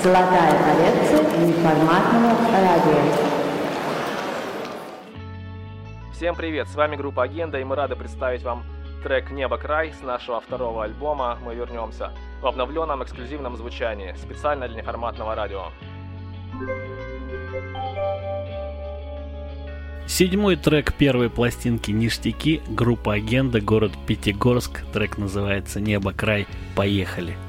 Золотая коллекция неформатного радио. Всем привет, с вами группа Агенда, и мы рады представить вам трек «Небо край» с нашего второго альбома «Мы вернемся» в обновленном эксклюзивном звучании, специально для неформатного радио. Седьмой трек первой пластинки «Ништяки», группа Агенда, город Пятигорск. Трек называется «Небо край». Поехали!